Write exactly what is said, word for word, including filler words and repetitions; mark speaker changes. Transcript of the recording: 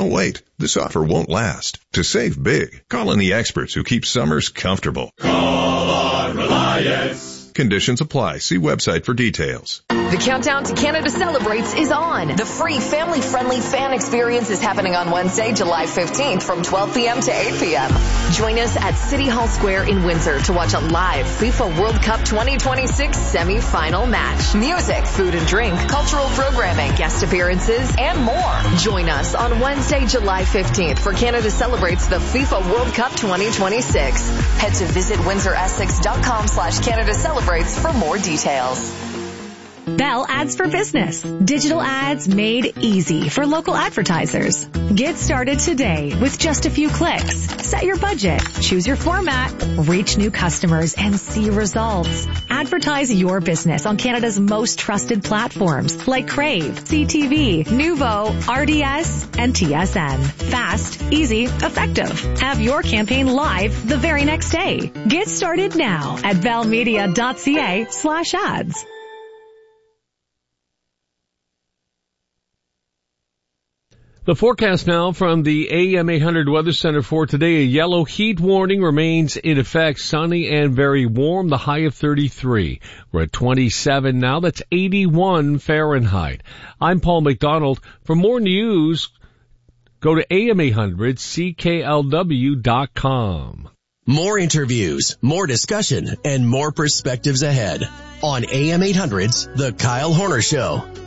Speaker 1: Don't wait. This offer won't last. To save big, call in the experts who keep summers comfortable.
Speaker 2: Call our Reliance.
Speaker 1: Conditions apply. See website for details.
Speaker 3: The Countdown to Canada Celebrates is on. The free family-friendly fan experience is happening on Wednesday, July fifteenth from twelve p.m. to eight p.m. Join us at City Hall Square in Windsor to watch a live FIFA World Cup twenty twenty-six semi-final match. Music, food and drink, cultural programming, guest appearances, and more. Join us on Wednesday, July fifteenth for Canada Celebrates the FIFA World Cup twenty twenty-six. Head to visit windsor essex dot com slash Canada Celebrates for more details.
Speaker 4: Bell Ads for Business. Digital ads made easy for local advertisers. Get started today with just a few clicks. Set your budget, choose your format, reach new customers, and see results. Advertise your business on Canada's most trusted platforms like Crave, C T V, Nuvo, R D S, and T S N. Fast, easy, effective. Have your campaign live the very next day. Get started now at bellmedia.ca slash ads.
Speaker 5: The forecast now from the A M eight hundred Weather Center for today. A yellow heat warning remains in effect. Sunny and very warm. The high of thirty-three. We're at twenty-seven now. That's eighty-one Fahrenheit. I'm Paul McDonald. For more news, go to A M eight hundred C K L W dot com.
Speaker 6: More interviews, more discussion, and more perspectives ahead on A M eight hundred's The Kyle Horner Show.